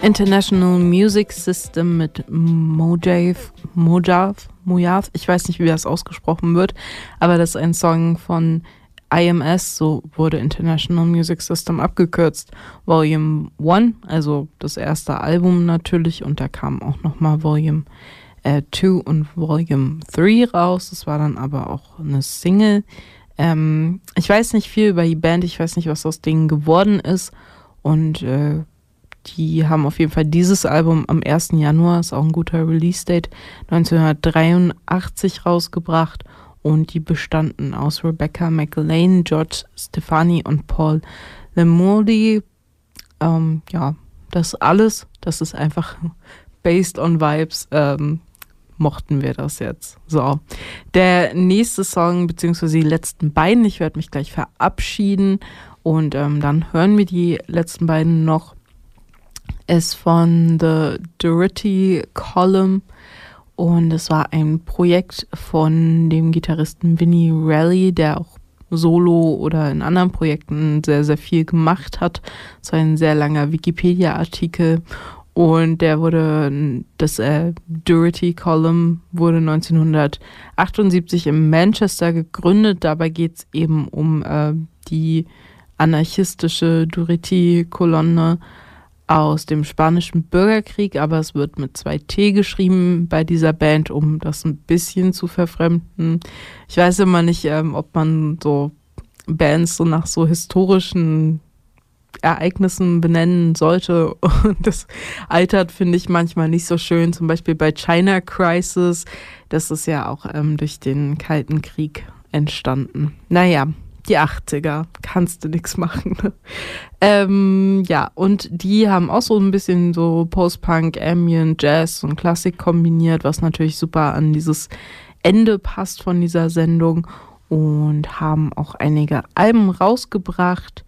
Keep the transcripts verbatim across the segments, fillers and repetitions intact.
International Music System mit Mojave, Mojave, Mojave, ich weiß nicht, wie das ausgesprochen wird, aber das ist ein Song von I M S, so wurde International Music System abgekürzt. Volume eins, also das erste Album natürlich, und da kam auch nochmal Volume zwei und Volume drei raus. Das war dann aber auch eine Single. Ähm, ich weiß nicht viel über die Band, ich weiß nicht, was aus denen geworden ist, und äh, die haben auf jeden Fall dieses Album am ersten Januar, ist auch ein guter Release-Date, neunzehnhundertdreiundachtzig rausgebracht, und die bestanden aus Rebecca McLean, George Stefani und Paul Lemoldi. Ähm, ja, das alles, das ist einfach based on Vibes, ähm, mochten wir das jetzt. So, der nächste Song, beziehungsweise die letzten beiden, ich werde mich gleich verabschieden, und ähm, dann hören wir die letzten beiden noch, ist von The Dirty Column, und es war ein Projekt von dem Gitarristen Vinnie Reilly, der auch solo oder in anderen Projekten sehr, sehr viel gemacht hat. Es war ein sehr langer Wikipedia-Artikel, und der wurde, das äh, Dirty Column wurde neunzehnhundertachtundsiebzig in Manchester gegründet. Dabei geht es eben um äh, die anarchistische Durruti-Kolonne aus dem Spanischen Bürgerkrieg, aber es wird mit zwei T geschrieben bei dieser Band, um das ein bisschen zu verfremden. Ich weiß immer nicht, ähm, ob man so Bands so nach so historischen Ereignissen benennen sollte. Und das altert, finde ich, manchmal nicht so schön. Zum Beispiel bei China Crisis, das ist ja auch ähm, durch den Kalten Krieg entstanden. Naja, die achtziger, kannst du nichts machen. Ne? Ähm, ja, und die haben auch so ein bisschen so Post-Punk, Ambient, Jazz und Klassik kombiniert, was natürlich super an dieses Ende passt von dieser Sendung, und haben auch einige Alben rausgebracht.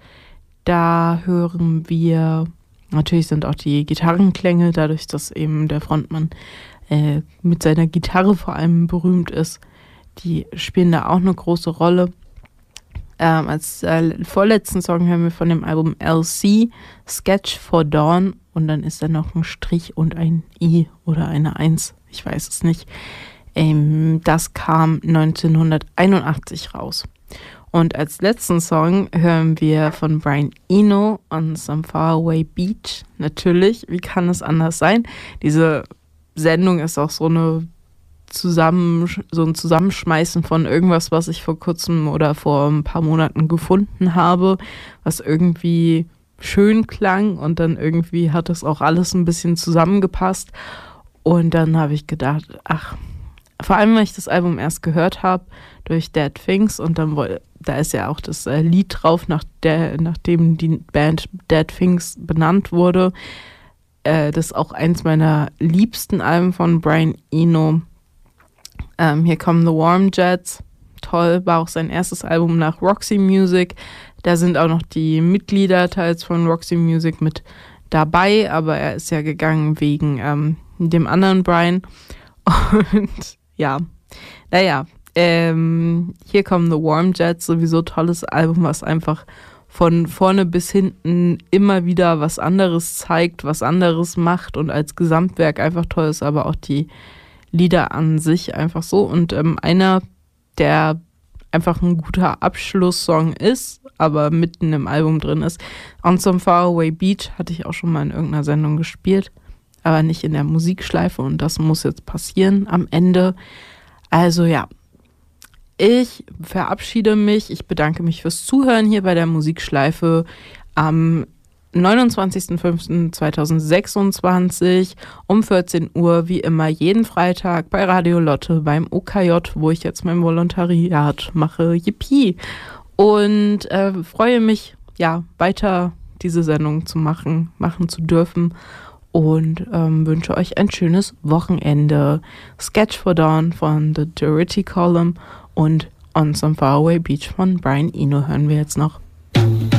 Da hören wir, natürlich sind auch die Gitarrenklänge, dadurch, dass eben der Frontmann äh, mit seiner Gitarre vor allem berühmt ist, die spielen da auch eine große Rolle. Ähm, als äh, vorletzten Song hören wir von dem Album L C, Sketch for Dawn, und dann ist da noch ein Strich und ein I oder eine Eins, ich weiß es nicht. Ähm, das kam neunzehnhunderteinundachtzig raus. Und als letzten Song hören wir von Brian Eno, On Some Faraway Beach. Natürlich, wie kann es anders sein? Diese Sendung ist auch so eine zusammen so ein Zusammenschmeißen von irgendwas, was ich vor kurzem oder vor ein paar Monaten gefunden habe, was irgendwie schön klang, und dann irgendwie hat das auch alles ein bisschen zusammengepasst, und dann habe ich gedacht, ach, vor allem, weil ich das Album erst gehört habe durch Dead Things, und dann da ist ja auch das äh, Lied drauf, nach der, nachdem die Band Dead Things benannt wurde. Äh, das ist auch eins meiner liebsten Alben von Brian Eno. Ähm, hier kommen The Warm Jets, toll, war auch sein erstes Album nach Roxy Music. Da sind auch noch die Mitglieder teils von Roxy Music mit dabei, aber er ist ja gegangen wegen ähm, dem anderen Brian. Und ja, naja, ähm, hier kommen The Warm Jets, sowieso tolles Album, was einfach von vorne bis hinten immer wieder was anderes zeigt, was anderes macht und als Gesamtwerk einfach toll ist, aber auch die Lieder an sich einfach so. Und ähm, einer, der einfach ein guter Abschlusssong ist, aber mitten im Album drin ist, On Some Faraway Beach, hatte ich auch schon mal in irgendeiner Sendung gespielt, aber nicht in der Musikschleife, und das muss jetzt passieren am Ende. Also ja, ich verabschiede mich, ich bedanke mich fürs Zuhören hier bei der Musikschleife am neunundzwanzigsten fünften zweitausendsechsundzwanzig um vierzehn Uhr, wie immer jeden Freitag bei Radio Lotte beim O K J, wo ich jetzt mein Volontariat mache. Yippie! Und äh, freue mich, ja, weiter diese Sendung zu machen, machen zu dürfen, und ähm, wünsche euch ein schönes Wochenende. Sketch for Dawn von The Dirty Column und On Some Faraway Beach von Brian Eno hören wir jetzt noch.